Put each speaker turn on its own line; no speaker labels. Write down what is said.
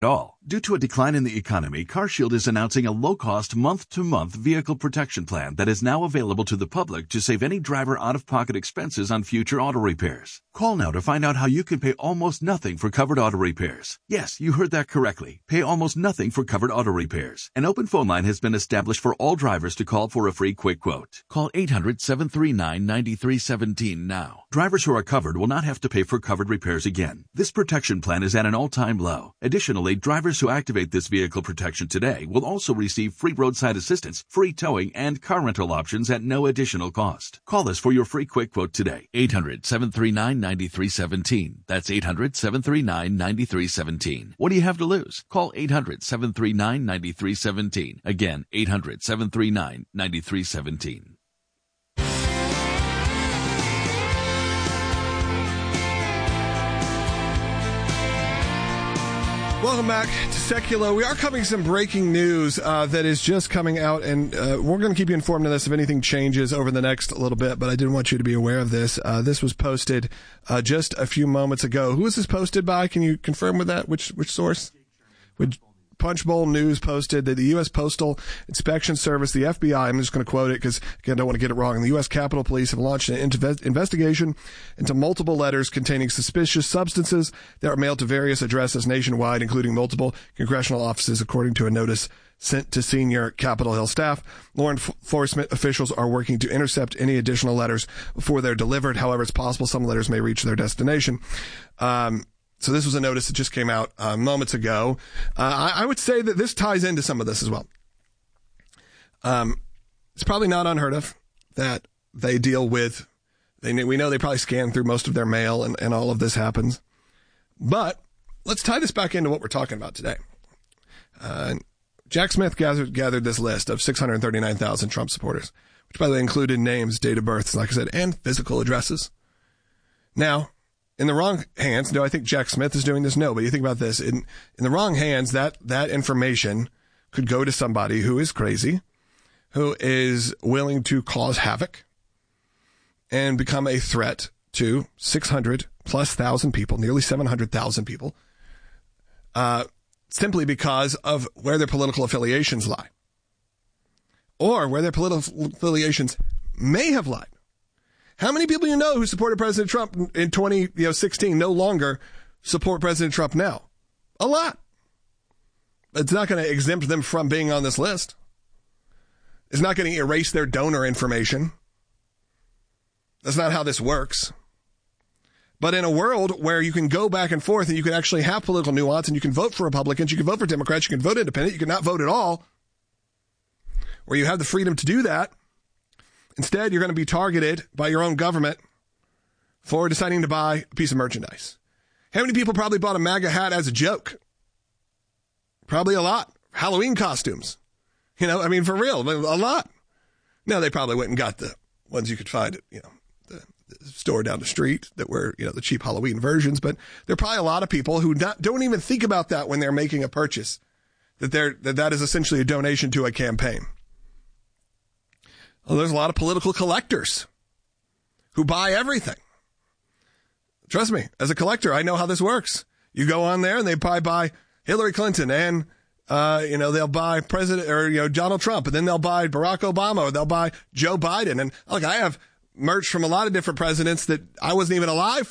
all. Due to a decline in the economy, CarShield is announcing a low-cost month-to-month vehicle protection plan that is now available to the public to save any driver out-of-pocket expenses on future auto repairs. Call now to find out how you can pay almost nothing for covered auto repairs. Yes, you heard that correctly. Pay almost nothing for covered auto repairs. An open phone line has been established for all drivers to call for a free quick quote. Call 800-739-9317 now. Drivers who are covered will not have to pay for covered repairs again. This protection plan is at an all-time low. Additionally, drivers who activate this vehicle protection today will also receive free roadside assistance, free towing, and car rental options at no additional cost. Call us for your free quick quote today. 800-739-9317. That's 800-739-9317. What do you have to lose? Call 800-739-9317. Again, 800-739-9317.
Welcome back to Secular. We are covering some breaking news that is just coming out, and we're going to keep you informed of this if anything changes over the next little bit, but I did want you to be aware of this. This was posted just a few moments ago. Who was this posted by? Can you confirm with that? Which source? Punchbowl News posted that the U.S. Postal Inspection Service, the FBI, I'm just going to quote it because, again, I don't want to get it wrong, and the U.S. Capitol Police have launched an investigation into multiple letters containing suspicious substances that were mailed to various addresses nationwide, including multiple congressional offices, according to a notice sent to senior Capitol Hill staff. Law enforcement officials are working to intercept any additional letters before they're delivered. However, it's possible some letters may reach their destination. So this was a notice that just came out moments ago. I would say that this ties into some of this as well. It's probably not unheard of that they deal with, we know they probably scan through most of their mail and all of this happens. But let's tie this back into what we're talking about today. Jack Smith gathered this list of 639,000 Trump supporters, which by the way included names, date of births, like I said, and physical addresses. Now, in the wrong hands, do I think Jack Smith is doing this? No, but you think about this. In the wrong hands, that information could go to somebody who is crazy, who is willing to cause havoc and become a threat to 600,000+ people, nearly 700,000 people, simply because of where their political affiliations lie or where their political affiliations may have lied. How many people you know who supported President Trump in 2016 no longer support President Trump now? A lot. It's not going to exempt them from being on this list. It's not going to erase their donor information. That's not how this works. But in a world where you can go back and forth and you can actually have political nuance and you can vote for Republicans, you can vote for Democrats, you can vote independent, you can not vote at all, where you have the freedom to do that, instead, you're going to be targeted by your own government for deciding to buy a piece of merchandise. How many people probably bought a MAGA hat as a joke? Probably a lot. Halloween costumes. For real, a lot. Now, they probably went and got the ones you could find at, the store down the street that were, the cheap Halloween versions. But there are probably a lot of people who don't even think about that when they're making a purchase, that is essentially a donation to a campaign. Well, there's a lot of political collectors who buy everything. Trust me, as a collector, I know how this works. You go on there and they probably buy Hillary Clinton and, they'll buy President or, Donald Trump, and then they'll buy Barack Obama, or they'll buy Joe Biden. And look, I have merch from a lot of different presidents that I wasn't even alive